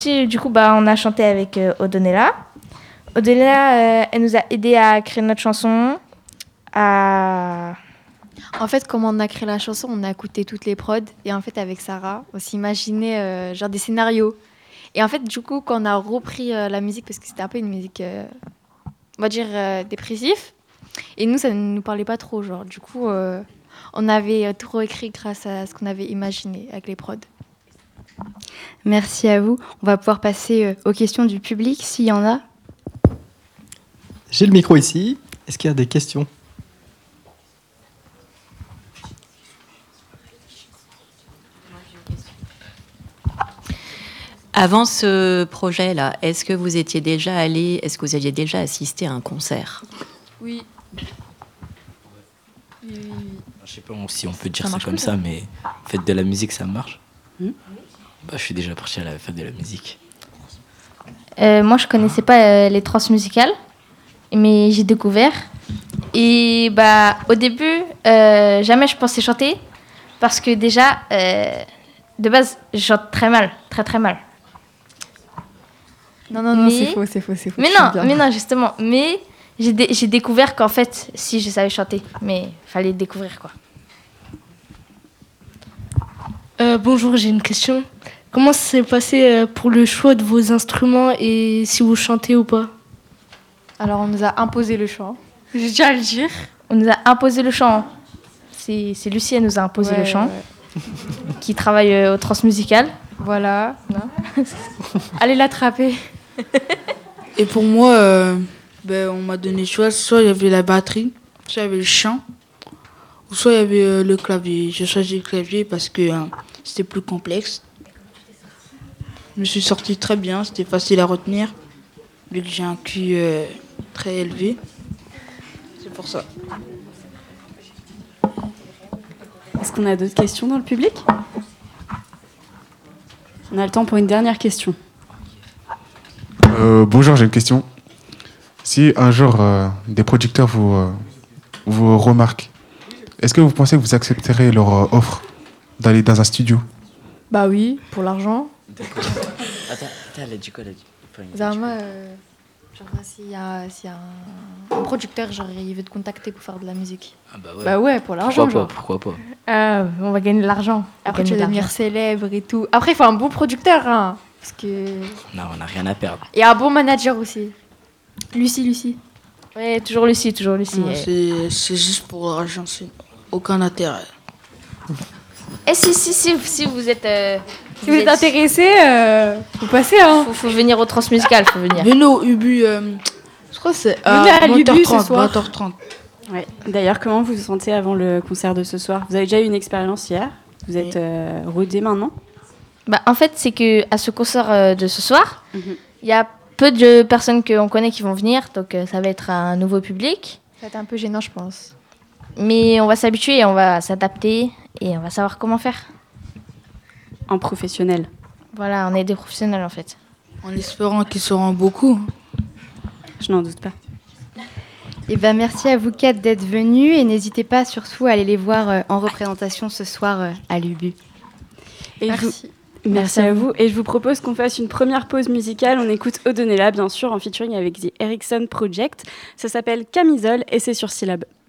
Du coup, on a chanté avec Odonella. Odonella, elle nous a aidé à créer notre chanson. En fait, comment on a créé la chanson, on a écouté toutes les prods. Et en fait, avec Sarah, on s'imaginait genre des scénarios. Et en fait, du coup, quand on a repris la musique, parce que c'était un peu une musique, on va dire, dépressive. Et nous, ça ne nous parlait pas trop, genre. Du coup, on avait tout réécrit grâce à ce qu'on avait imaginé avec les prods. Merci à vous. On va pouvoir passer aux questions du public, s'il y en a. J'ai le micro ici. Est-ce qu'il y a des questions ? Avant ce projet-là, est-ce que vous aviez déjà assisté à un concert ? Oui. Je sais pas si on peut dire ça comme ça, mais fête de la musique, ça marche. Je suis déjà parti à la fête de la musique. Moi, je connaissais pas les transmusicales, mais j'ai découvert. Et au début, jamais je pensais chanter, parce que déjà, de base, je chante très mal, très très mal. Non, c'est faux. Mais non, justement. Mais j'ai découvert qu'en fait, si je savais chanter, mais fallait découvrir quoi. Bonjour, j'ai une question. Comment ça s'est passé pour le choix de vos instruments et si vous chantez ou pas ? Alors, on nous a imposé le chant. J'ai déjà à le dire. On nous a imposé le chant. C'est Lucie, elle nous a imposé le chant. Ouais. Qui travaille au transmusical. Voilà. Allez l'attraper. Et pour moi, on m'a donné le choix. Soit il y avait la batterie, soit il y avait le chant, ou soit il y avait le clavier. J'ai choisi le clavier parce que c'était plus complexe. Je me suis sorti très bien, c'était facile à retenir, vu que j'ai un QI très élevé. C'est pour ça. Est-ce qu'on a d'autres questions dans le public ? On a le temps pour une dernière question. Bonjour, j'ai une question. Si un jour des producteurs vous remarquent, est-ce que vous pensez que vous accepterez leur offre d'aller dans un studio ? Bah oui, pour l'argent. Attends, elle a dit quoi ? Zama, s'il y a un producteur, genre, il veut te contacter pour faire de la musique. Ah bah ouais. Bah ouais, pour l'argent. Pourquoi pas. On va gagner de l'argent. Après, tu vas devenir célèbre et tout. Après, il faut un bon producteur, hein. Parce que... Non, on n'a rien à perdre. Et un bon manager aussi. Lucie. Ouais, toujours Lucie. Non, c'est juste pour l'argent, c'est aucun intérêt. Et si vous êtes... si vous êtes intéressé, faut passer, hein. Faut venir au transmusical, faut venir. Venez au Ubu, je crois que c'est venez à l'Ubu ce soir. 20h30. Ouais. D'ailleurs, comment vous vous sentez avant le concert de ce soir ? Vous avez déjà eu une expérience hier ? Vous êtes rodé maintenant ? En fait, c'est qu'à ce concert de ce soir, il y a peu de personnes qu'on connaît qui vont venir, donc ça va être un nouveau public. Ça va être un peu gênant, je pense. Mais on va s'habituer, on va s'adapter et on va savoir comment faire. En professionnel. Voilà, on est des professionnels en fait. En espérant qu'ils seront beaucoup. Je n'en doute pas. Et merci à vous quatre d'être venus et n'hésitez pas surtout à aller les voir en représentation ce soir à l'Ubu. Merci. Merci à vous. Et je vous propose qu'on fasse une première pause musicale. On écoute Odonella, bien sûr, en featuring avec The Ericsson Project. Ça s'appelle Camisole et c'est sur Syllab.